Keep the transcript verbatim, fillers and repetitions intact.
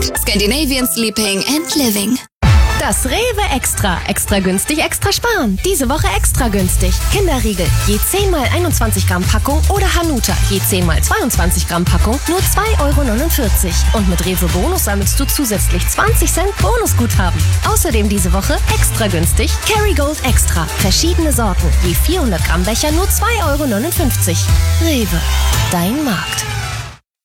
Scandinavian Sleeping and Living. Das Rewe Extra. Extra günstig, extra sparen. Diese Woche extra günstig. Kinderriegel, je zehn mal einundzwanzig Gramm Packung oder Hanuta, je zehn mal zweiundzwanzig Gramm Packung, nur zwei Euro neunundvierzig. Und mit Rewe Bonus sammelst du zusätzlich zwanzig Cent Bonusguthaben. Außerdem diese Woche extra günstig Kerrygold Extra. Verschiedene Sorten, je vierhundert Gramm Becher, nur zwei Euro neunundfünfzig. Rewe, dein Markt.